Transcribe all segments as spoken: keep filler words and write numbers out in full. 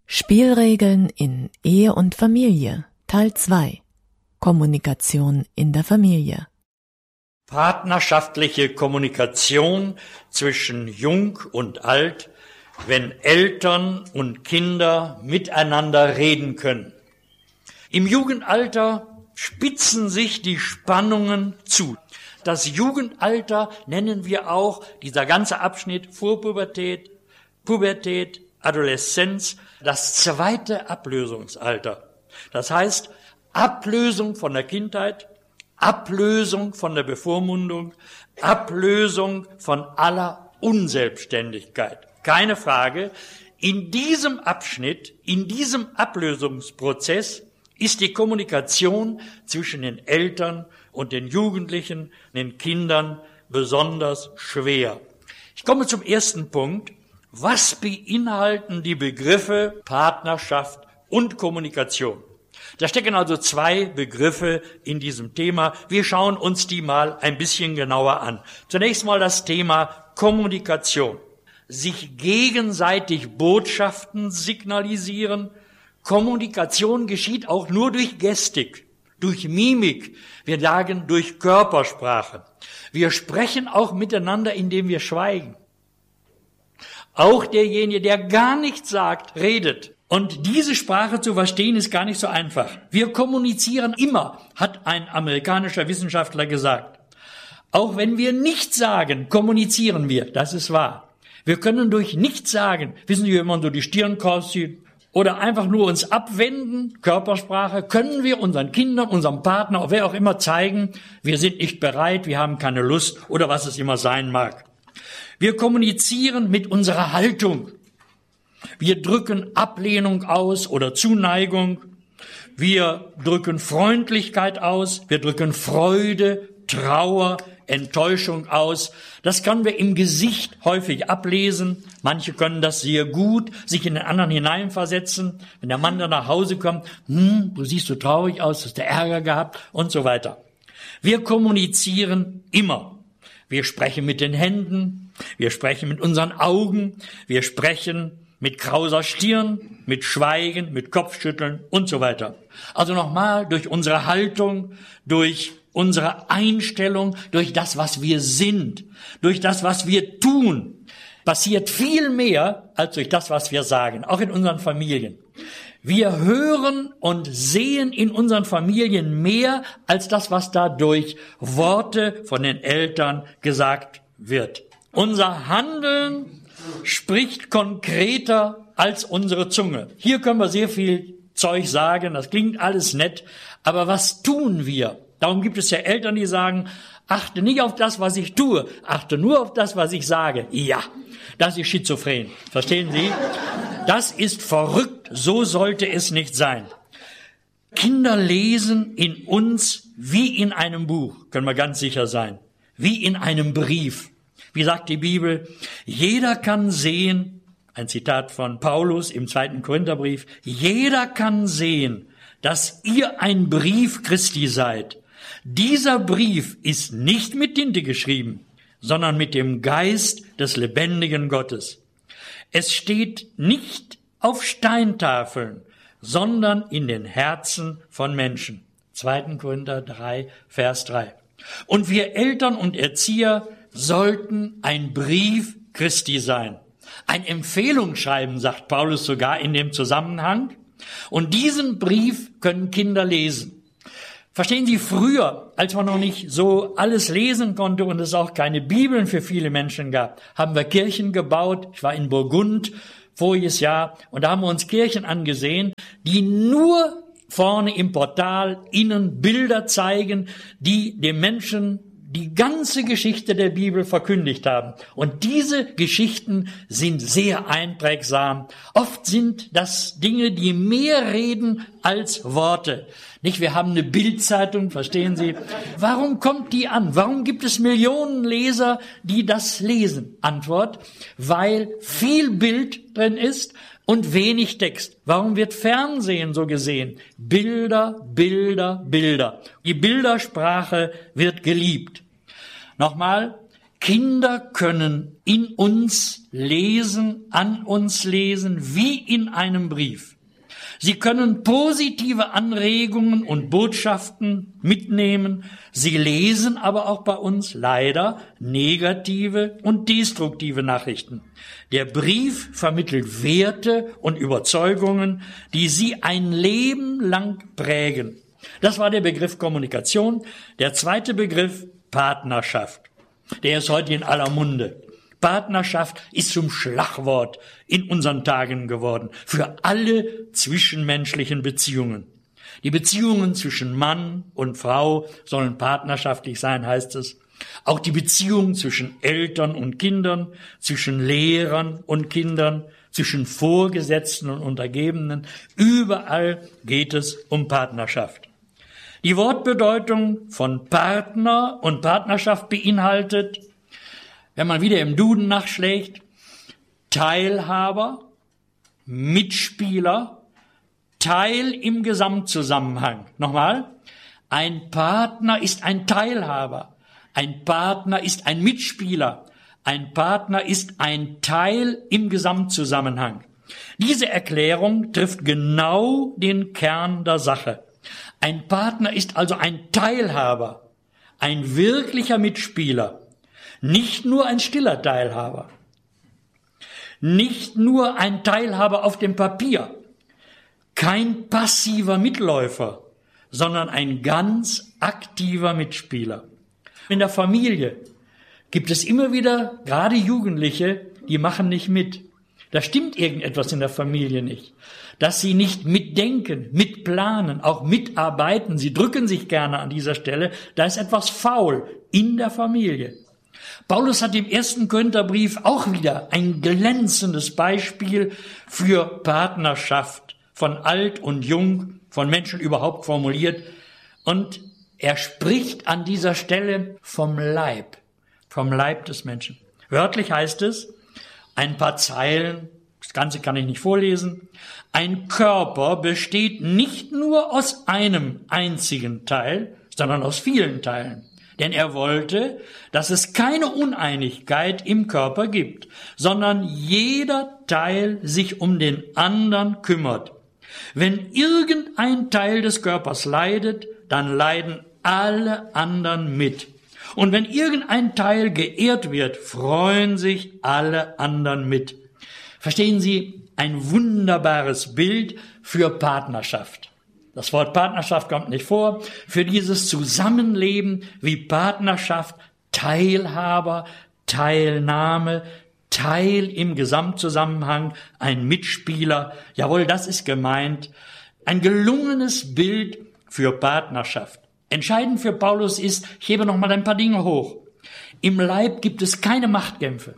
Spielregeln in Ehe und Familie Teil zwei. Kommunikation in der Familie. Partnerschaftliche Kommunikation zwischen Jung und Alt, wenn Eltern und Kinder miteinander reden können. Im Jugendalter spitzen sich die Spannungen zu. Das Jugendalter nennen wir auch, dieser ganze Abschnitt Vorpubertät, Pubertät, Adoleszenz, das zweite Ablösungsalter. Das heißt, Ablösung von der Kindheit, Ablösung von der Bevormundung, Ablösung von aller Unselbstständigkeit. Keine Frage, in diesem Abschnitt, in diesem Ablösungsprozess ist die Kommunikation zwischen den Eltern und den Jugendlichen, den Kindern besonders schwer. Ich komme zum ersten Punkt. Was beinhalten die Begriffe Partnerschaft und Kommunikation? Da stecken also zwei Begriffe in diesem Thema. Wir schauen uns die mal ein bisschen genauer an. Zunächst mal das Thema Kommunikation. Sich gegenseitig Botschaften signalisieren. Kommunikation geschieht auch nur durch Gestik, durch Mimik. Wir sagen durch Körpersprache. Wir sprechen auch miteinander, indem wir schweigen. Auch derjenige, der gar nichts sagt, redet. Und diese Sprache zu verstehen, ist gar nicht so einfach. Wir kommunizieren immer, hat ein amerikanischer Wissenschaftler gesagt. Auch wenn wir nichts sagen, kommunizieren wir. Das ist wahr. Wir können durch nichts sagen, wissen Sie, wenn man so die Stirn krauszieht, oder einfach nur uns abwenden, Körpersprache, können wir unseren Kindern, unserem Partner, wer auch immer zeigen, wir sind nicht bereit, wir haben keine Lust oder was es immer sein mag. Wir kommunizieren mit unserer Haltung. Wir drücken Ablehnung aus oder Zuneigung. Wir drücken Freundlichkeit aus. Wir drücken Freude, Trauer, Enttäuschung aus. Das können wir im Gesicht häufig ablesen. Manche können das sehr gut, sich in den anderen hineinversetzen. Wenn der Mann dann nach Hause kommt, hm, du siehst so traurig aus, hast du Ärger gehabt und so weiter. Wir kommunizieren immer. Wir sprechen mit den Händen, wir sprechen mit unseren Augen, wir sprechen mit krauser Stirn, mit Schweigen, mit Kopfschütteln und so weiter. Also nochmal, durch unsere Haltung, durch unsere Einstellung, durch das, was wir sind, durch das, was wir tun, passiert viel mehr als durch das, was wir sagen, auch in unseren Familien. Wir hören und sehen in unseren Familien mehr als das, was da durch Worte von den Eltern gesagt wird. Unser Handeln spricht konkreter als unsere Zunge. Hier können wir sehr viel Zeug sagen, das klingt alles nett, aber was tun wir? Darum gibt es ja Eltern, die sagen, achte nicht auf das, was ich tue, achte nur auf das, was ich sage. Ja, das ist schizophren. Verstehen Sie? Das ist verrückt, so sollte es nicht sein. Kinder lesen in uns wie in einem Buch, können wir ganz sicher sein, wie in einem Brief. Wie sagt die Bibel? Jeder kann sehen, ein Zitat von Paulus im zweiten Korintherbrief, jeder kann sehen, dass ihr ein Brief Christi seid. Dieser Brief ist nicht mit Tinte geschrieben, sondern mit dem Geist des lebendigen Gottes. Es steht nicht auf Steintafeln, sondern in den Herzen von Menschen. zweiter Korinther drei, Vers drei. Und wir Eltern und Erzieher sollten ein Brief Christi sein. Ein Empfehlungsschreiben, sagt Paulus sogar in dem Zusammenhang. Und diesen Brief können Kinder lesen. Verstehen Sie, früher, als man noch nicht so alles lesen konnte und es auch keine Bibeln für viele Menschen gab, haben wir Kirchen gebaut. Ich war in Burgund voriges Jahr und da haben wir uns Kirchen angesehen, die nur vorne im Portal innen Bilder zeigen, die dem Menschen die ganze Geschichte der Bibel verkündigt haben. Und diese Geschichten sind sehr einprägsam. Oft sind das Dinge, die mehr reden als Worte. Nicht, wir haben eine Bildzeitung, verstehen Sie? Warum kommt die an? Warum gibt es Millionen Leser, die das lesen? Antwort, weil viel Bild drin ist und wenig Text. Warum wird Fernsehen so gesehen? Bilder, Bilder, Bilder. Die Bildersprache wird geliebt. Nochmal, Kinder können in uns lesen, an uns lesen, wie in einem Brief. Sie können positive Anregungen und Botschaften mitnehmen. Sie lesen aber auch bei uns leider negative und destruktive Nachrichten. Der Brief vermittelt Werte und Überzeugungen, die sie ein Leben lang prägen. Das war der Begriff Kommunikation. Der zweite Begriff Partnerschaft. Der ist heute in aller Munde. Partnerschaft ist zum Schlagwort in unseren Tagen geworden für alle zwischenmenschlichen Beziehungen. Die Beziehungen zwischen Mann und Frau sollen partnerschaftlich sein, heißt es. Auch die Beziehungen zwischen Eltern und Kindern, zwischen Lehrern und Kindern, zwischen Vorgesetzten und Untergebenen. Überall geht es um Partnerschaft. Die Wortbedeutung von Partner und Partnerschaft beinhaltet, wenn man wieder im Duden nachschlägt, Teilhaber, Mitspieler, Teil im Gesamtzusammenhang. Nochmal, ein Partner ist ein Teilhaber, ein Partner ist ein Mitspieler, ein Partner ist ein Teil im Gesamtzusammenhang. Diese Erklärung trifft genau den Kern der Sache. Ein Partner ist also ein Teilhaber, ein wirklicher Mitspieler. Nicht nur ein stiller Teilhaber, nicht nur ein Teilhaber auf dem Papier, kein passiver Mitläufer, sondern ein ganz aktiver Mitspieler. In der Familie gibt es immer wieder, gerade Jugendliche, die machen nicht mit. Da stimmt irgendetwas in der Familie nicht. Dass sie nicht mitdenken, mitplanen, auch mitarbeiten, sie drücken sich gerne an dieser Stelle, da ist etwas faul in der Familie. Paulus hat im ersten Korintherbrief auch wieder ein glänzendes Beispiel für Partnerschaft von alt und jung, von Menschen überhaupt formuliert. Und er spricht an dieser Stelle vom Leib, vom Leib des Menschen. Wörtlich heißt es, ein paar Zeilen, das Ganze kann ich nicht vorlesen, ein Körper besteht nicht nur aus einem einzigen Teil, sondern aus vielen Teilen. Denn er wollte, dass es keine Uneinigkeit im Körper gibt, sondern jeder Teil sich um den anderen kümmert. Wenn irgendein Teil des Körpers leidet, dann leiden alle anderen mit. Und wenn irgendein Teil geehrt wird, freuen sich alle anderen mit. Verstehen Sie, ein wunderbares Bild für Partnerschaft. Das Wort Partnerschaft kommt nicht vor. Für dieses Zusammenleben wie Partnerschaft, Teilhaber, Teilnahme, Teil im Gesamtzusammenhang, ein Mitspieler. Jawohl, das ist gemeint. Ein gelungenes Bild für Partnerschaft. Entscheidend für Paulus ist, ich hebe noch mal ein paar Dinge hoch. Im Leib gibt es keine Machtkämpfe.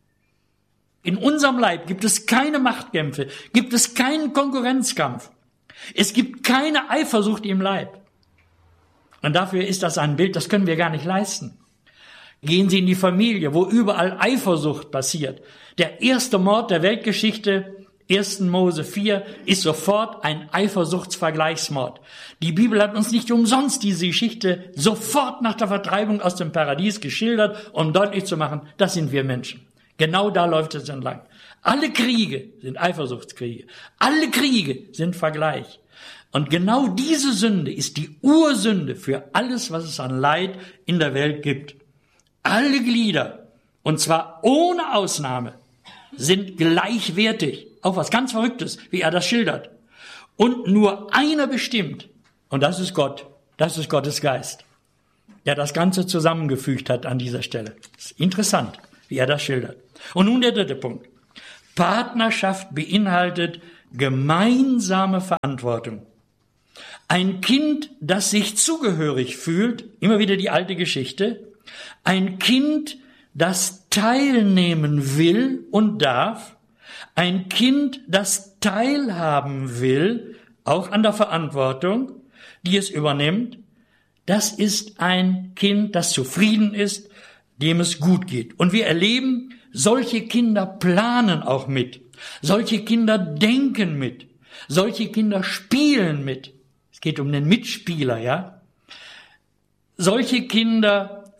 In unserem Leib gibt es keine Machtkämpfe, gibt es keinen Konkurrenzkampf. Es gibt keine Eifersucht im Leib. Und dafür ist das ein Bild, das können wir gar nicht leisten. Gehen Sie in die Familie, wo überall Eifersucht passiert. Der erste Mord der Weltgeschichte, ersten Mose vier, ist sofort ein Eifersuchtsvergleichsmord. Die Bibel hat uns nicht umsonst diese Geschichte sofort nach der Vertreibung aus dem Paradies geschildert, um deutlich zu machen, das sind wir Menschen. Genau da läuft es entlang. Alle Kriege sind Eifersuchtskriege. Alle Kriege sind Vergleich. Und genau diese Sünde ist die Ursünde für alles, was es an Leid in der Welt gibt. Alle Glieder, und zwar ohne Ausnahme, sind gleichwertig. Auch was ganz Verrücktes, wie er das schildert. Und nur einer bestimmt, und das ist Gott, das ist Gottes Geist, der das Ganze zusammengefügt hat an dieser Stelle. Das ist interessant, wie er das schildert. Und nun der dritte Punkt. Partnerschaft beinhaltet gemeinsame Verantwortung. Ein Kind, das sich zugehörig fühlt, immer wieder die alte Geschichte, ein Kind, das teilnehmen will und darf, ein Kind, das teilhaben will, auch an der Verantwortung, die es übernimmt, das ist ein Kind, das zufrieden ist, dem es gut geht. Und wir erleben, solche Kinder planen auch mit. Solche Kinder denken mit. Solche Kinder spielen mit. Es geht um den Mitspieler, ja. Solche Kinder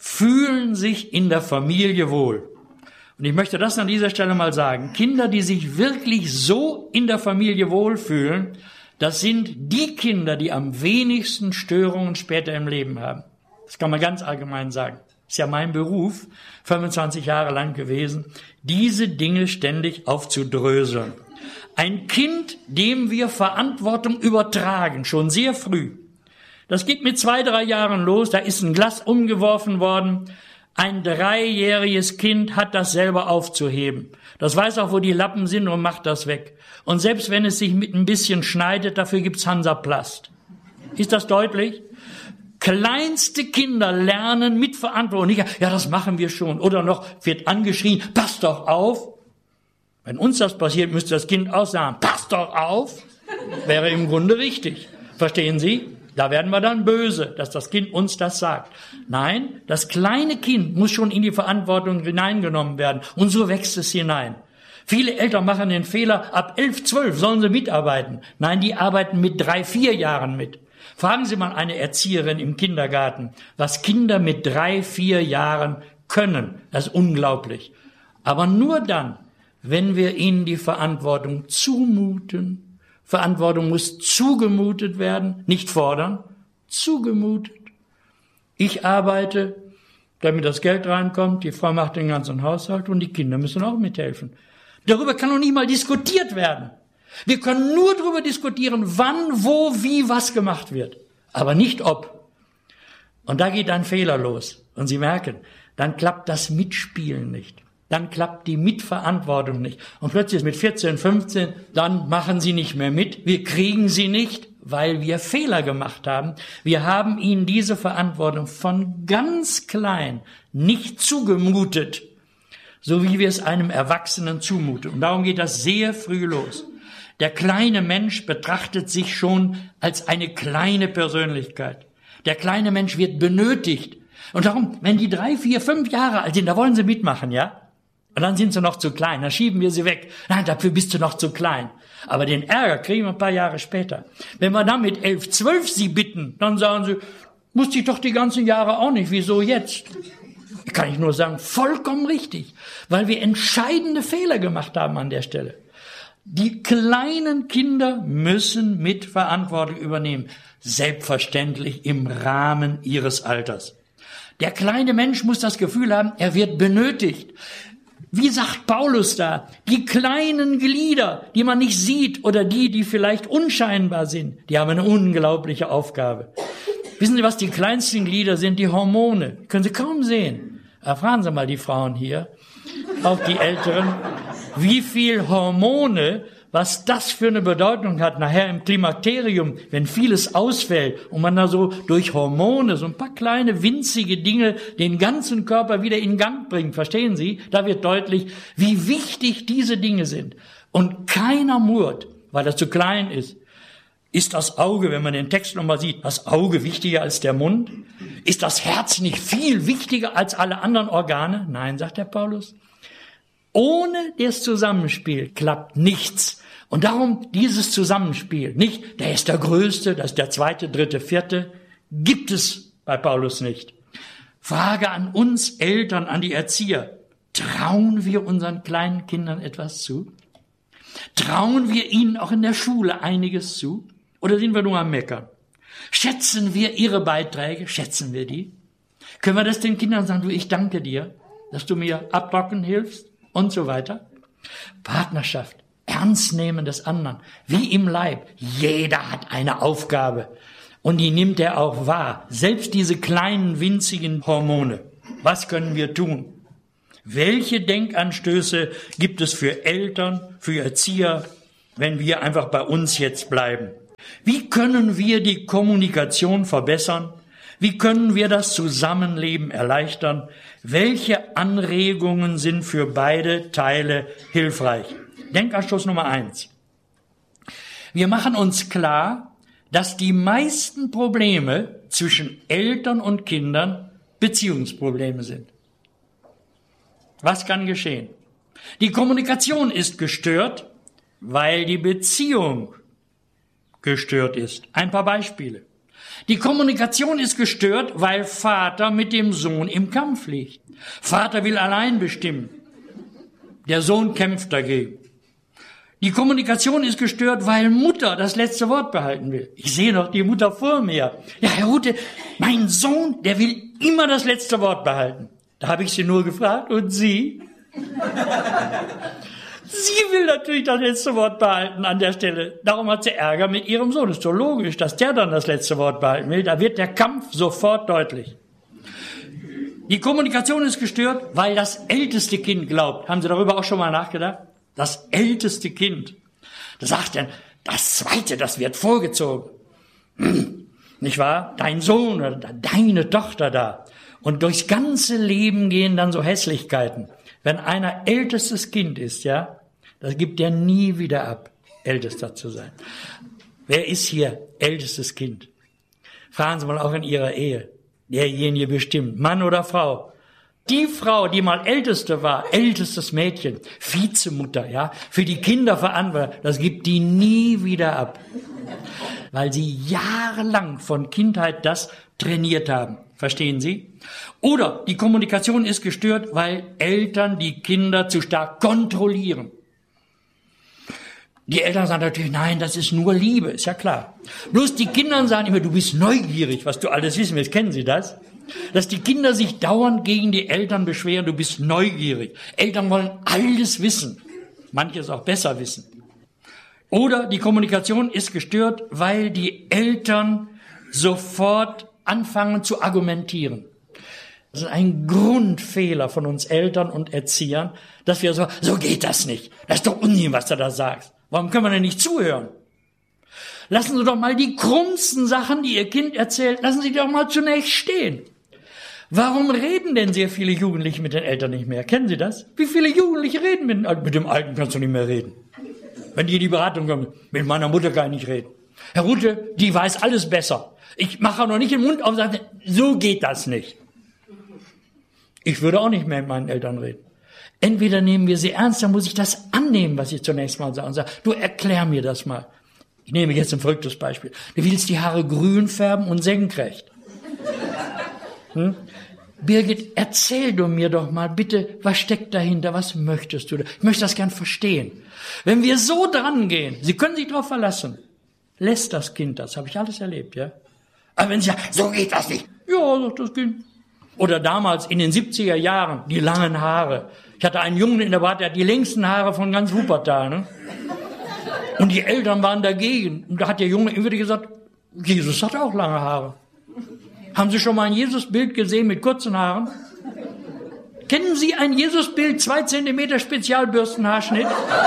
fühlen sich in der Familie wohl. Und ich möchte das an dieser Stelle mal sagen. Kinder, die sich wirklich so in der Familie wohlfühlen, das sind die Kinder, die am wenigsten Störungen später im Leben haben. Das kann man ganz allgemein sagen. Ist ja mein Beruf, fünfundzwanzig Jahre lang gewesen, diese Dinge ständig aufzudröseln. Ein Kind, dem wir Verantwortung übertragen, schon sehr früh. Das geht mit zwei, drei Jahren los, da ist ein Glas umgeworfen worden. Ein dreijähriges Kind hat das selber aufzuheben. Das weiß auch, wo die Lappen sind und macht das weg. Und selbst wenn es sich mit ein bisschen schneidet, dafür gibt's Hansaplast. Ist das deutlich? Kleinste Kinder lernen mit Verantwortung. Nicht, ja, das machen wir schon. Oder noch wird angeschrien, pass doch auf. Wenn uns das passiert, müsste das Kind auch sagen, pass doch auf. Wäre im Grunde richtig. Verstehen Sie? Da werden wir dann böse, dass das Kind uns das sagt. Nein, das kleine Kind muss schon in die Verantwortung hineingenommen werden. Und so wächst es hinein. Viele Eltern machen den Fehler, ab elf, zwölf sollen sie mitarbeiten. Nein, die arbeiten mit drei, vier Jahren mit. Fragen Sie mal eine Erzieherin im Kindergarten, was Kinder mit drei, vier Jahren können. Das ist unglaublich. Aber nur dann, wenn wir ihnen die Verantwortung zumuten. Verantwortung muss zugemutet werden, nicht fordern, zugemutet. Ich arbeite, damit das Geld reinkommt, die Frau macht den ganzen Haushalt und die Kinder müssen auch mithelfen. Darüber kann noch nicht mal diskutiert werden. Wir können nur darüber diskutieren, wann, wo, wie, was gemacht wird, aber nicht ob. Und da geht ein Fehler los. Und Sie merken, dann klappt das Mitspielen nicht. Dann klappt die Mitverantwortung nicht. Und plötzlich mit vierzehn, fünfzehn, dann machen sie nicht mehr mit. Wir kriegen sie nicht, weil wir Fehler gemacht haben. Wir haben ihnen diese Verantwortung von ganz klein nicht zugemutet, so wie wir es einem Erwachsenen zumuten. Und darum geht das sehr früh los. Der kleine Mensch betrachtet sich schon als eine kleine Persönlichkeit. Der kleine Mensch wird benötigt. Und darum, wenn die drei, vier, fünf Jahre alt sind, da wollen sie mitmachen, ja? Und dann sind sie noch zu klein, dann schieben wir sie weg. Nein, dafür bist du noch zu klein. Aber den Ärger kriegen wir ein paar Jahre später. Wenn wir dann mit elf, zwölf sie bitten, dann sagen sie, musste ich doch die ganzen Jahre auch nicht, wieso jetzt? Kann ich nur sagen, vollkommen richtig, weil wir entscheidende Fehler gemacht haben an der Stelle. Die kleinen Kinder müssen Mitverantwortung übernehmen, selbstverständlich im Rahmen ihres Alters. Der kleine Mensch muss das Gefühl haben, er wird benötigt. Wie sagt Paulus da? Die kleinen Glieder, die man nicht sieht oder die, die vielleicht unscheinbar sind, die haben eine unglaubliche Aufgabe. Wissen Sie, was die kleinsten Glieder sind? Die Hormone. Die können Sie kaum sehen. Erfahren Sie mal die Frauen hier, auch die Älteren, wie viel Hormone, was das für eine Bedeutung hat nachher im Klimakterium, wenn vieles ausfällt und man da so durch Hormone, so ein paar kleine winzige Dinge den ganzen Körper wieder in Gang bringt. Verstehen Sie? Da wird deutlich, wie wichtig diese Dinge sind. Und keiner murrt, weil er zu klein ist. Ist das Auge, wenn man den Text nochmal sieht, das Auge wichtiger als der Mund? Ist das Herz nicht viel wichtiger als alle anderen Organe? Nein, sagt der Paulus. Ohne das Zusammenspiel klappt nichts. Und darum dieses Zusammenspiel, nicht, der ist der Größte, das ist der Zweite, Dritte, Vierte, gibt es bei Paulus nicht. Frage an uns Eltern, an die Erzieher. Trauen wir unseren kleinen Kindern etwas zu? Trauen wir ihnen auch in der Schule einiges zu? Oder sind wir nur am Meckern? Schätzen wir ihre Beiträge? Schätzen wir die? Können wir das den Kindern sagen, du, ich danke dir, dass du mir abrocken hilfst und so weiter? Partnerschaft. Ernst nehmen des anderen, wie im Leib. Jeder hat eine Aufgabe und die nimmt er auch wahr. Selbst diese kleinen, winzigen Hormone. Was können wir tun? Welche Denkanstöße gibt es für Eltern, für Erzieher, wenn wir einfach bei uns jetzt bleiben? Wie können wir die Kommunikation verbessern? Wie können wir das Zusammenleben erleichtern? Welche Anregungen sind für beide Teile hilfreich? Denkanstoß Nummer eins. Wir machen uns klar, dass die meisten Probleme zwischen Eltern und Kindern Beziehungsprobleme sind. Was kann geschehen? Die Kommunikation ist gestört, weil die Beziehung gestört ist. Ein paar Beispiele. Die Kommunikation ist gestört, weil Vater mit dem Sohn im Kampf liegt. Vater will allein bestimmen. Der Sohn kämpft dagegen. Die Kommunikation ist gestört, weil Mutter das letzte Wort behalten will. Ich sehe noch die Mutter vor mir. Ja, Herr Rute, mein Sohn, der will immer das letzte Wort behalten. Da habe ich sie nur gefragt, und Sie? Sie will natürlich das letzte Wort behalten an der Stelle. Darum hat sie Ärger mit ihrem Sohn. Ist doch logisch, dass der dann das letzte Wort behalten will. Da wird der Kampf sofort deutlich. Die Kommunikation ist gestört, weil das älteste Kind glaubt. Haben Sie darüber auch schon mal nachgedacht? Das älteste Kind. Das sagt dann, das zweite, das wird vorgezogen. Hm, nicht wahr? Dein Sohn oder deine Tochter da. Und durchs ganze Leben gehen dann so Hässlichkeiten. Wenn einer ältestes Kind ist, ja, das gibt er nie wieder ab, ältester zu sein. Wer ist hier ältestes Kind? Fragen Sie mal auch in Ihrer Ehe. Derjenige bestimmt, Mann oder Frau. Die Frau, die mal Älteste war, ältestes Mädchen, Vizemutter, ja, für die Kinder verantwortlich, das gibt die nie wieder ab. Weil sie jahrelang von Kindheit das trainiert haben. Verstehen Sie? Oder die Kommunikation ist gestört, weil Eltern die Kinder zu stark kontrollieren. Die Eltern sagen natürlich, nein, das ist nur Liebe, ist ja klar. Bloß die Kinder sagen immer, du bist neugierig, was du alles wissen willst. Kennen Sie das? Dass die Kinder sich dauernd gegen die Eltern beschweren, du bist neugierig. Eltern wollen alles wissen, manches auch besser wissen. Oder die Kommunikation ist gestört, weil die Eltern sofort anfangen zu argumentieren. Das ist ein Grundfehler von uns Eltern und Erziehern, dass wir so, so geht das nicht. Das ist doch Unsinn, was du da sagst. Warum können wir denn nicht zuhören? Lassen Sie doch mal die krummsten Sachen, die Ihr Kind erzählt, lassen Sie doch mal zunächst stehen. Warum reden denn sehr viele Jugendliche mit den Eltern nicht mehr? Kennen Sie das? Wie viele Jugendliche reden mit, mit dem Alten? Kannst du nicht mehr reden. Wenn die in die Beratung kommen, mit meiner Mutter kann ich nicht reden. Herr Rute, die weiß alles besser. Ich mache noch nicht den Mund auf und sage, so geht das nicht. Ich würde auch nicht mehr mit meinen Eltern reden. Entweder nehmen wir sie ernst, dann muss ich das annehmen, was ich zunächst mal sage. Und sage, du erklär mir das mal. Ich nehme jetzt ein verrücktes Beispiel. Du willst die Haare grün färben und senkrecht. Hm? Birgit, erzähl du mir doch mal bitte, was steckt dahinter, was möchtest du? Ich möchte das gern verstehen. Wenn wir so dran gehen, Sie können sich darauf verlassen, lässt das Kind das, habe ich alles erlebt, ja. Aber wenn Sie sagen, so geht das nicht. Ja, sagt das Kind. Oder damals in den siebziger Jahren, die langen Haare. Ich hatte einen Jungen in der Beratung, der hat die längsten Haare von ganz Wuppertal, ne? Und die Eltern waren dagegen. Und da hat der Junge immer wieder gesagt, Jesus hat auch lange Haare. Haben Sie schon mal ein Jesusbild gesehen mit kurzen Haaren? Kennen Sie ein Jesusbild, zwei Zentimeter Spezialbürstenhaarschnitt?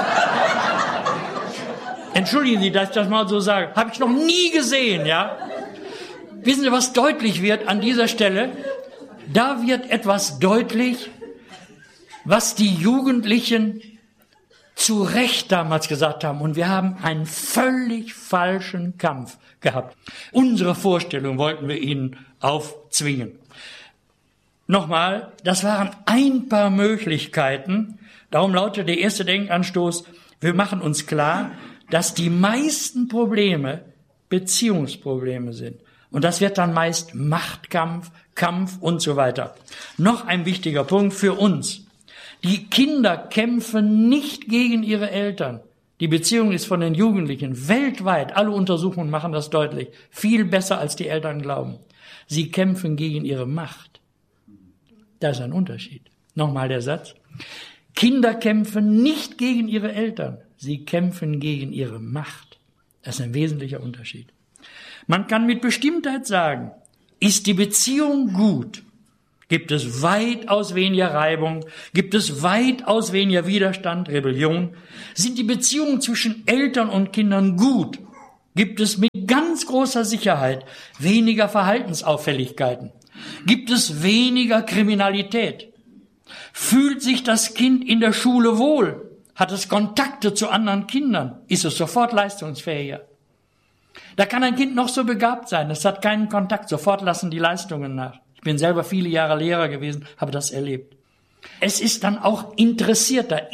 Entschuldigen Sie, dass ich das mal so sage. Habe ich noch nie gesehen, ja? Wissen Sie, was deutlich wird an dieser Stelle? Da wird etwas deutlich, was die Jugendlichen zu Recht damals gesagt haben. Und wir haben einen völlig falschen Kampf gehabt. Unsere Vorstellung wollten wir ihnen aufzwingen. Nochmal, das waren ein paar Möglichkeiten. Darum lautet der erste Denkanstoß, wir machen uns klar, dass die meisten Probleme Beziehungsprobleme sind. Und das wird dann meist Machtkampf, Kampf und so weiter. Noch ein wichtiger Punkt für uns. Die Kinder kämpfen nicht gegen ihre Eltern. Die Beziehung ist von den Jugendlichen weltweit, alle Untersuchungen machen das deutlich, viel besser als die Eltern glauben. Sie kämpfen gegen ihre Macht. Das ist ein Unterschied. Nochmal der Satz. Kinder kämpfen nicht gegen ihre Eltern. Sie kämpfen gegen ihre Macht. Das ist ein wesentlicher Unterschied. Man kann mit Bestimmtheit sagen, ist die Beziehung gut, gibt es weitaus weniger Reibung, gibt es weitaus weniger Widerstand, Rebellion. Sind die Beziehungen zwischen Eltern und Kindern gut, gibt es mit ganz großer Sicherheit weniger Verhaltensauffälligkeiten, gibt es weniger Kriminalität. Fühlt sich das Kind in der Schule wohl, hat es Kontakte zu anderen Kindern, ist es sofort leistungsfähiger. Da kann ein Kind noch so begabt sein, es hat keinen Kontakt, sofort lassen die Leistungen nach. Ich bin selber viele Jahre Lehrer gewesen, habe das erlebt. Es ist dann auch interessierter.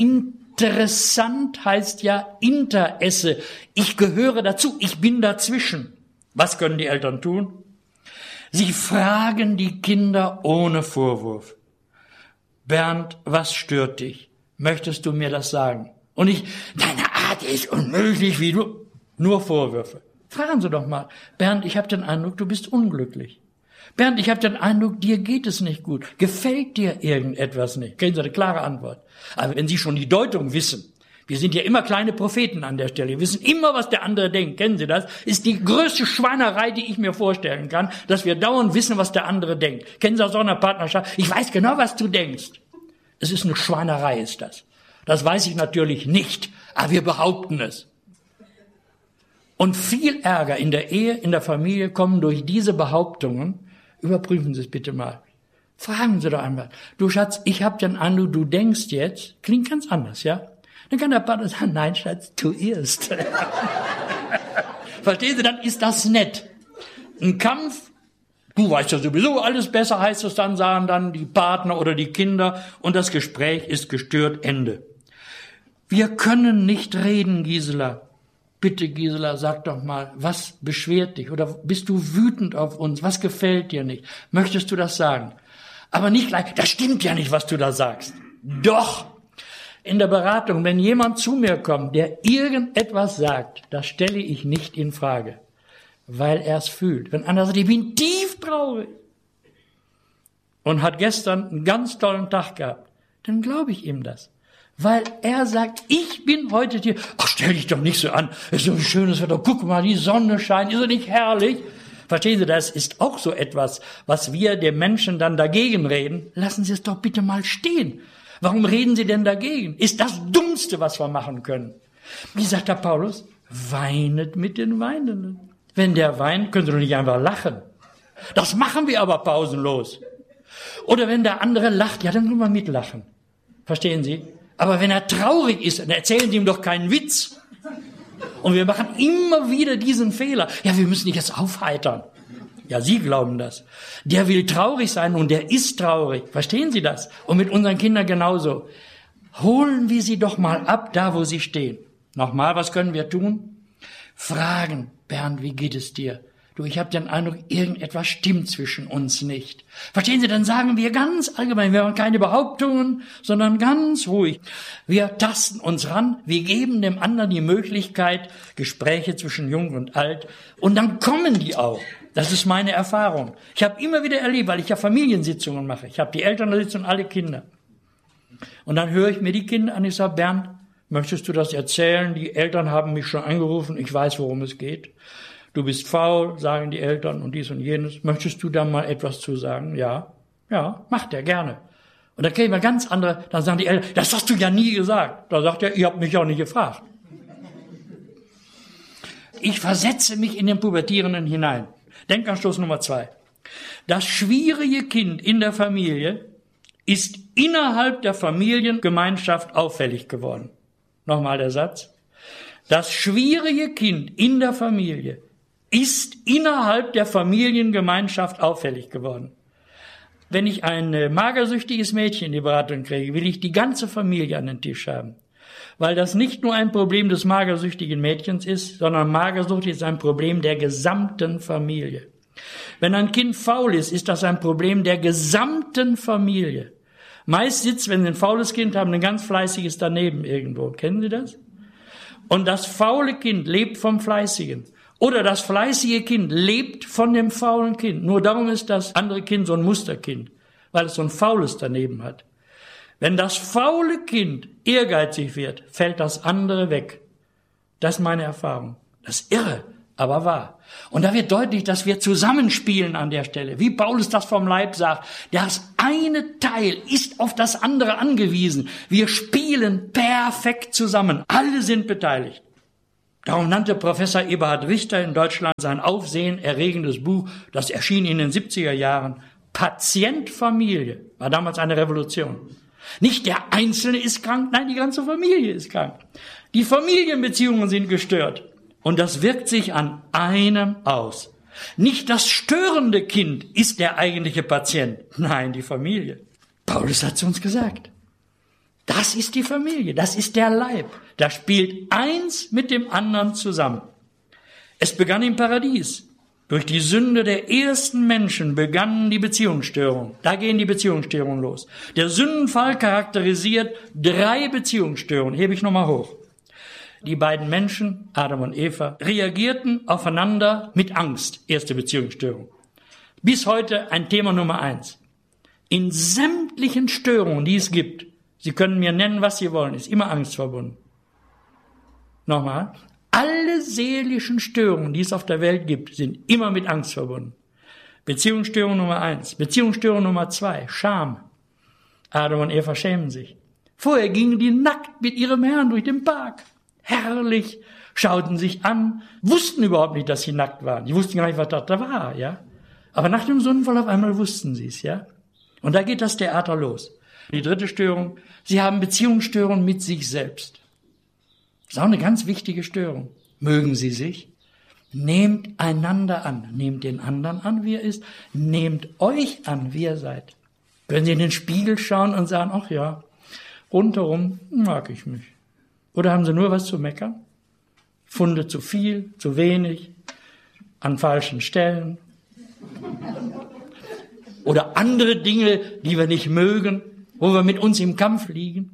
Interessant heißt ja Interesse. Ich gehöre dazu, ich bin dazwischen. Was können die Eltern tun? Sie fragen die Kinder ohne Vorwurf. Bernd, was stört dich? Möchtest du mir das sagen? Und ich, deine Art ist unmöglich, wie du. Nur Vorwürfe. Fragen Sie doch mal. Bernd, ich habe den Eindruck, du bist unglücklich. Bernd, ich habe den Eindruck, dir geht es nicht gut. Gefällt dir irgendetwas nicht? Kriegen Sie eine klare Antwort. Aber wenn Sie schon die Deutung wissen, wir sind ja immer kleine Propheten an der Stelle, wir wissen immer, was der andere denkt. Kennen Sie das? Ist die größte Schweinerei, die ich mir vorstellen kann, dass wir dauernd wissen, was der andere denkt. Kennen Sie aus so einer Partnerschaft? Ich weiß genau, was du denkst. Es ist eine Schweinerei, ist das. Das weiß ich natürlich nicht, aber wir behaupten es. Und viel Ärger in der Ehe, in der Familie kommen durch diese Behauptungen. Überprüfen Sie es bitte mal. Fragen Sie doch einmal. Du Schatz, ich habe den Eindruck, du denkst jetzt, klingt ganz anders, ja? Dann kann der Partner sagen, nein Schatz, du irrst. Verstehen Sie, dann ist das nett. Ein Kampf, du weißt ja sowieso alles besser, heißt es dann, sagen dann die Partner oder die Kinder, und das Gespräch ist gestört, Ende. Wir können nicht reden, Gisela. Bitte, Gisela, sag doch mal, was beschwert dich? Oder bist du wütend auf uns? Was gefällt dir nicht? Möchtest du das sagen? Aber nicht gleich, das stimmt ja nicht, was du da sagst. Doch! In der Beratung, wenn jemand zu mir kommt, der irgendetwas sagt, das stelle ich nicht in Frage, weil er es fühlt. Wenn einer sagt, ich bin tief traurig und hat gestern einen ganz tollen Tag gehabt, dann glaube ich ihm das. Weil er sagt, ich bin heute hier, ach, stell dich doch nicht so an, es ist so ein schönes Wetter, guck mal, die Sonne scheint, ist doch nicht herrlich? Verstehen Sie, das ist auch so etwas, was wir den Menschen dann dagegen reden. Lassen Sie es doch bitte mal stehen. Warum reden Sie denn dagegen? Ist das Dummste, was wir machen können. Wie sagt der Paulus? Weinet mit den Weinenden. Wenn der weint, können Sie doch nicht einfach lachen. Das machen wir aber pausenlos. Oder wenn der andere lacht, ja, dann können wir mitlachen. Verstehen Sie? Aber wenn er traurig ist, dann erzählen Sie ihm doch keinen Witz. Und wir machen immer wieder diesen Fehler. Ja, wir müssen dich jetzt aufheitern. Ja, Sie glauben das. Der will traurig sein und der ist traurig. Verstehen Sie das? Und mit unseren Kindern genauso. Holen wir sie doch mal ab, da wo sie stehen. Nochmal, was können wir tun? Fragen. Bernd, wie geht es dir? Du, ich habe den Eindruck, irgendetwas stimmt zwischen uns nicht. Verstehen Sie, dann sagen wir ganz allgemein, wir haben keine Behauptungen, sondern ganz ruhig. Wir tasten uns ran, wir geben dem anderen die Möglichkeit, Gespräche zwischen Jung und Alt, und dann kommen die auch. Das ist meine Erfahrung. Ich habe immer wieder erlebt, weil ich ja Familiensitzungen mache. Ich habe die Eltern da sitzen und alle Kinder. Und dann höre ich mir die Kinder an, ich sage, Bernd, möchtest du das erzählen? Die Eltern haben mich schon angerufen, ich weiß, worum es geht. Du bist faul, sagen die Eltern, und dies und jenes. Möchtest du da mal etwas zu sagen? Ja, ja, macht er gerne. Und dann kriegen wir ganz andere, dann sagen die Eltern, das hast du ja nie gesagt. Da sagt er, ihr habt mich auch nicht gefragt. Ich versetze mich in den Pubertierenden hinein. Denkanstoß Nummer zwei. Das schwierige Kind in der Familie ist innerhalb der Familiengemeinschaft auffällig geworden. Nochmal der Satz. Das schwierige Kind in der Familie ist innerhalb der Familiengemeinschaft auffällig geworden. Wenn ich ein magersüchtiges Mädchen in die Beratung kriege, will ich die ganze Familie an den Tisch haben. Weil das nicht nur ein Problem des magersüchtigen Mädchens ist, sondern Magersucht ist ein Problem der gesamten Familie. Wenn ein Kind faul ist, ist das ein Problem der gesamten Familie. Meist sitzt, wenn Sie ein faules Kind haben, ein ganz fleißiges daneben irgendwo. Kennen Sie das? Und das faule Kind lebt vom Fleißigen. Oder das fleißige Kind lebt von dem faulen Kind. Nur darum ist das andere Kind so ein Musterkind, weil es so ein faules daneben hat. Wenn das faule Kind ehrgeizig wird, fällt das andere weg. Das ist meine Erfahrung. Das ist irre, aber wahr. Und da wird deutlich, dass wir zusammenspielen an der Stelle. Wie Paulus das vom Leib sagt, das eine Teil ist auf das andere angewiesen. Wir spielen perfekt zusammen. Alle sind beteiligt. Darum nannte Professor Eberhard Richter in Deutschland sein aufsehenerregendes Buch, das erschien in den siebziger Jahren, Patient Familie, war damals eine Revolution. Nicht der Einzelne ist krank, nein, die ganze Familie ist krank. Die Familienbeziehungen sind gestört. Und das wirkt sich an einem aus. Nicht das störende Kind ist der eigentliche Patient, nein, die Familie. Paulus hat es uns gesagt. Das ist die Familie, das ist der Leib. Da spielt eins mit dem anderen zusammen. Es begann im Paradies. Durch die Sünde der ersten Menschen begannen die Beziehungsstörungen. Da gehen die Beziehungsstörungen los. Der Sündenfall charakterisiert drei Beziehungsstörungen. Hebe ich nochmal hoch. Die beiden Menschen, Adam und Eva, reagierten aufeinander mit Angst. Erste Beziehungsstörung. Bis heute ein Thema Nummer eins. In sämtlichen Störungen, die es gibt, Sie können mir nennen, was Sie wollen, ist immer Angst verbunden. Nochmal. Alle seelischen Störungen, die es auf der Welt gibt, sind immer mit Angst verbunden. Beziehungsstörung Nummer eins. Beziehungsstörung Nummer zwei. Scham. Adam und Eva schämen sich. Vorher gingen die nackt mit ihrem Herrn durch den Park. Herrlich. Schauten sich an. Wussten überhaupt nicht, dass sie nackt waren. Die wussten gar nicht, was das da war, ja. Aber nach dem Sündenfall auf einmal wussten sie es, ja. Und da geht das Theater los. Die dritte Störung. Sie haben Beziehungsstörungen mit sich selbst. Das ist auch eine ganz wichtige Störung. Mögen Sie sich? Nehmt einander an. Nehmt den anderen an, wie er ist. Nehmt euch an, wie ihr seid. Können Sie in den Spiegel schauen und sagen, ach ja, rundherum mag ich mich. Oder haben Sie nur was zu meckern? Funde zu viel, zu wenig, an falschen Stellen. Oder andere Dinge, die wir nicht mögen, wo wir mit uns im Kampf liegen.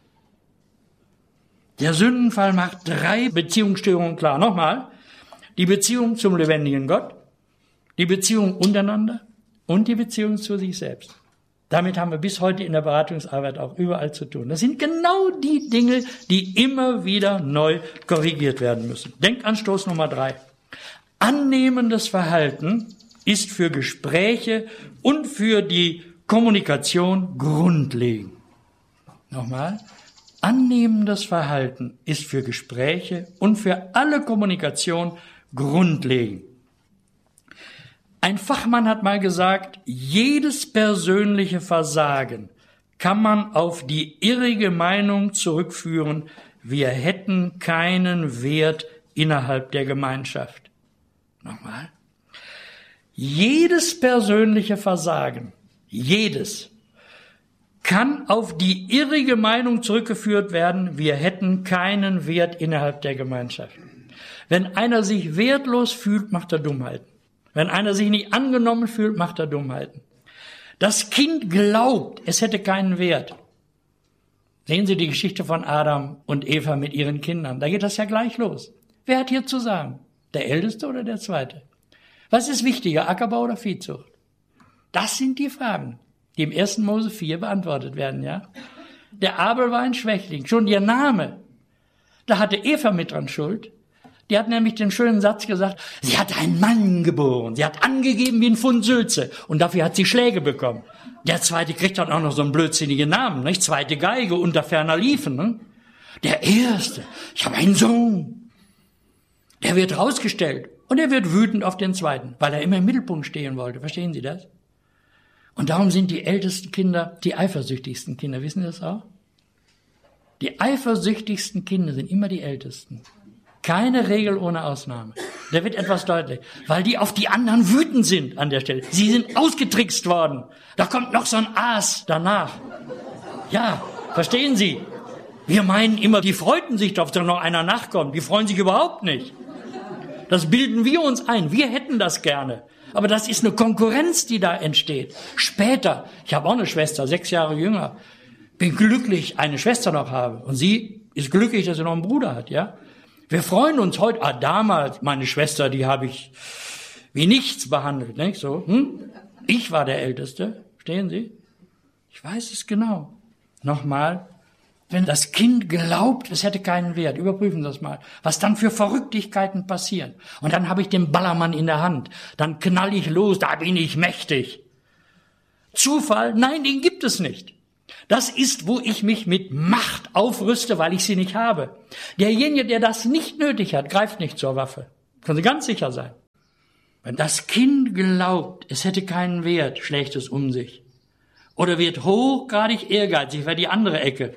Der Sündenfall macht drei Beziehungsstörungen klar. Nochmal, die Beziehung zum lebendigen Gott, die Beziehung untereinander und die Beziehung zu sich selbst. Damit haben wir bis heute in der Beratungsarbeit auch überall zu tun. Das sind genau die Dinge, die immer wieder neu korrigiert werden müssen. Denkanstoß Nummer drei. Annehmendes Verhalten ist für Gespräche und für die Kommunikation grundlegend. Nochmal. Annehmendes Verhalten ist für Gespräche und für alle Kommunikation grundlegend. Ein Fachmann hat mal gesagt, jedes persönliche Versagen kann man auf die irrige Meinung zurückführen, wir hätten keinen Wert innerhalb der Gemeinschaft. Nochmal. Jedes persönliche Versagen, jedes, kann auf die irrige Meinung zurückgeführt werden, wir hätten keinen Wert innerhalb der Gemeinschaft. Wenn einer sich wertlos fühlt, macht er Dummheiten. Wenn einer sich nicht angenommen fühlt, macht er Dummheiten. Das Kind glaubt, es hätte keinen Wert. Sehen Sie die Geschichte von Adam und Eva mit ihren Kindern. Da geht das ja gleich los. Wer hat hier zu sagen? Der Älteste oder der Zweite? Was ist wichtiger, Ackerbau oder Viehzucht? Das sind die Fragen, die im ersten Mose vier beantwortet werden, ja. Der Abel war ein Schwächling, schon ihr Name. Da hatte Eva mit dran Schuld. Die hat nämlich den schönen Satz gesagt, sie hat einen Mann geboren, sie hat angegeben wie ein Pfund Sülze und dafür hat sie Schläge bekommen. Der Zweite kriegt dann auch noch so einen blödsinnigen Namen, nicht? Zweite Geige unter ferner Liefen, ne? Der Erste, ich habe einen Sohn. Der wird rausgestellt und er wird wütend auf den Zweiten, weil er immer im Mittelpunkt stehen wollte. Verstehen Sie das? Und darum sind die ältesten Kinder die eifersüchtigsten Kinder. Wissen Sie das auch? Die eifersüchtigsten Kinder sind immer die ältesten. Keine Regel ohne Ausnahme. Da wird etwas deutlich. Weil die auf die anderen wütend sind an der Stelle. Sie sind ausgetrickst worden. Da kommt noch so ein Aas danach. Ja, verstehen Sie? Wir meinen immer, die freuten sich doch, dass noch einer nachkommt. Die freuen sich überhaupt nicht. Das bilden wir uns ein. Wir hätten das gerne. Aber das ist eine Konkurrenz, die da entsteht. Später, ich habe auch eine Schwester, sechs Jahre jünger, bin glücklich, eine Schwester noch habe. Und sie ist glücklich, dass sie noch einen Bruder hat, ja. Wir freuen uns heute, ah, damals, meine Schwester, die habe ich wie nichts behandelt, nicht so, hm? Ich war der Älteste, verstehen Sie? Ich weiß es genau. Nochmal, wenn das Kind glaubt, es hätte keinen Wert, überprüfen Sie das mal, was dann für Verrücktigkeiten passieren. Und dann habe ich den Ballermann in der Hand, dann knall ich los, da bin ich mächtig. Zufall? Nein, den gibt es nicht. Das ist, wo ich mich mit Macht aufrüste, weil ich sie nicht habe. Derjenige, der das nicht nötig hat, greift nicht zur Waffe. Können Sie ganz sicher sein. Wenn das Kind glaubt, es hätte keinen Wert, schlägt es um sich. Oder wird hochgradig ehrgeizig, wäre die andere Ecke.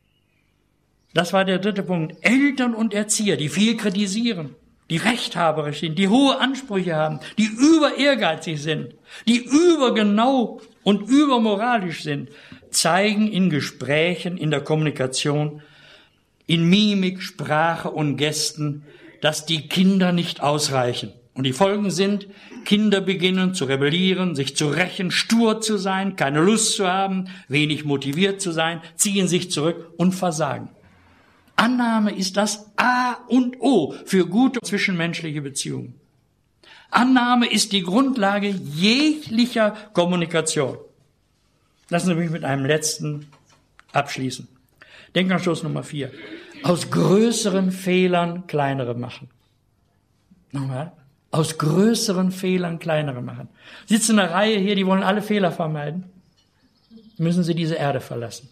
Das war der dritte Punkt. Eltern und Erzieher, die viel kritisieren, die rechthaberisch sind, die hohe Ansprüche haben, die über ehrgeizig sind, die übergenau und übermoralisch sind, zeigen in Gesprächen, in der Kommunikation, in Mimik, Sprache und Gesten, dass die Kinder nicht ausreichen. Und die Folgen sind, Kinder beginnen zu rebellieren, sich zu rächen, stur zu sein, keine Lust zu haben, wenig motiviert zu sein, ziehen sich zurück und versagen. Annahme ist das A und O für gute zwischenmenschliche Beziehungen. Annahme ist die Grundlage jeglicher Kommunikation. Lassen Sie mich mit einem letzten abschließen. Denkanstoß Nummer vier. Aus größeren Fehlern kleinere machen. Nochmal. Aus größeren Fehlern kleinere machen. Sitzen in der Reihe hier, die wollen alle Fehler vermeiden. Müssen sie diese Erde verlassen.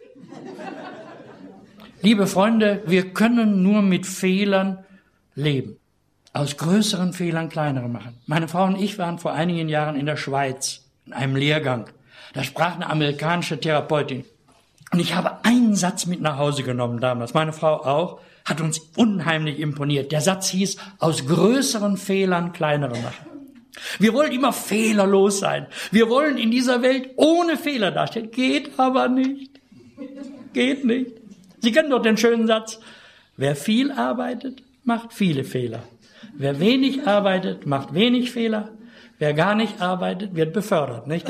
Liebe Freunde, wir können nur mit Fehlern leben. Aus größeren Fehlern kleinere machen. Meine Frau und ich waren vor einigen Jahren in der Schweiz, in einem Lehrgang. Da sprach eine amerikanische Therapeutin. Und ich habe einen Satz mit nach Hause genommen damals, meine Frau auch, hat uns unheimlich imponiert. Der Satz hieß, aus größeren Fehlern kleinere machen. Wir wollen immer fehlerlos sein. Wir wollen in dieser Welt ohne Fehler dastehen. Geht aber nicht. Geht nicht. Sie kennen doch den schönen Satz, wer viel arbeitet, macht viele Fehler. Wer wenig arbeitet, macht wenig Fehler. Wer gar nicht arbeitet, wird befördert. Nicht?